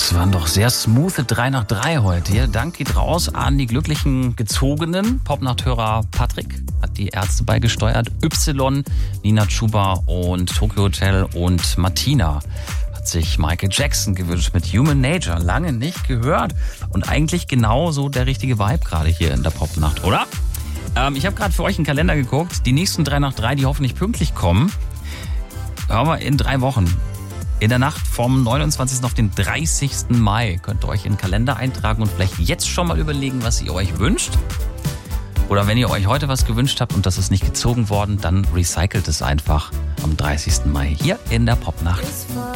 Das waren doch sehr smooth 3 nach 3 heute. Hier, Dank geht raus an die glücklichen Gezogenen. Popnachthörer Patrick hat die Ärzte beigesteuert. Y, Nina Chuba und Tokyo Hotel und Martina hat sich Michael Jackson gewünscht mit Human Nature. Lange nicht gehört. Und eigentlich genauso der richtige Vibe gerade hier in der Popnacht, oder? Ich habe gerade für euch einen Kalender geguckt. Die nächsten 3 nach 3, die hoffentlich pünktlich kommen, hören wir in 3 Wochen. In der Nacht vom 29. auf den 30. Mai könnt ihr euch in den Kalender eintragen und vielleicht jetzt schon mal überlegen, was ihr euch wünscht. Oder wenn ihr euch heute was gewünscht habt und das ist nicht gezogen worden, dann recycelt es einfach am 30. Mai hier in der Popnacht.